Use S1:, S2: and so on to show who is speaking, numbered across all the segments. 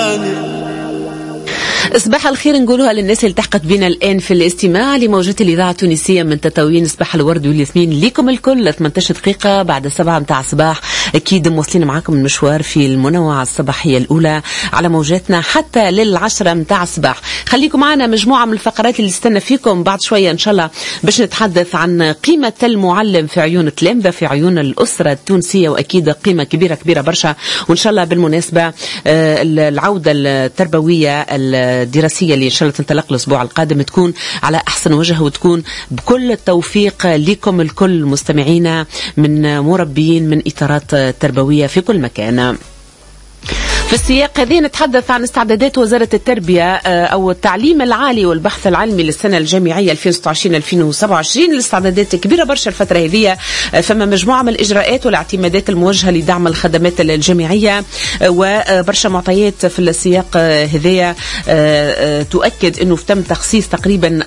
S1: صباح الخير نقولها للناس اللي التحقت بنا الآن في الاستماع لموجات الإذاعة التونسية من تطاوين. صباح الورد والياسمين لكم الكل. 18 دقيقة بعد 7 متاع الصباح. أكيد مواصلين معاكم المشوار في المنوعة الصباحية الأولى على موجاتنا حتى لل10 متاع الصباح. خليكم معنا مجموعة من الفقرات اللي استنى فيكم بعد شوية إن شاء الله باش نتحدث عن قيمة المعلم في عيون التلامذة في عيون الأسرة التونسية، وأكيد قيمة كبيرة برشا. وإن شاء الله بالمناسبة العودة التربوية الدراسية اللي إن شاء الله تنطلق الأسبوع القادم تكون على أحسن وجه وتكون بكل التوفيق لكم الكل مستمعينا من مربيين من إطارات تربوية في كل مكان. في السياق هذه نتحدث عن استعدادات وزارة التربية أو التعليم العالي والبحث العلمي للسنة الجامعية 2026-2027. الاستعدادات كبيرة برشا الفترة هذه، فما مجموعة من الإجراءات والاعتمادات الموجهة لدعم الخدمات الجامعية وبرشا معطيات في السياق هذه تؤكد أنه تم تخصيص تقريبا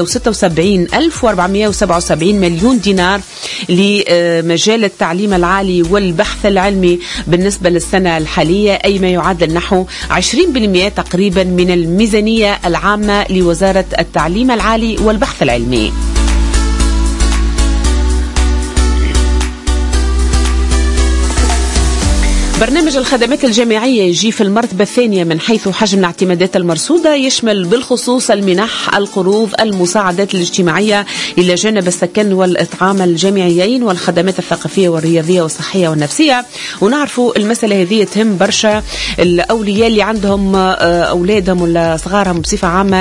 S1: 476,477 مليون دينار لمجال التعليم العالي والبحث العلمي بالنسبة للسنة الحالية، أي ما يعادل نحو 20% تقريبا من الميزانية العامة لوزارة التعليم العالي والبحث العلمي. برنامج الخدمات الجامعية يجي في المرتبة الثانية من حيث حجم الاعتمادات المرصودة، يشمل بالخصوص المنح، القروض، المساعدات الاجتماعية إلى جانب السكن والإطعام الجامعيين والخدمات الثقافية والرياضية والصحية والنفسية. ونعرفوا المسألة هذه تهم برشا الأولياء اللي عندهم أولادهم ولا صغارهم بصفة عامة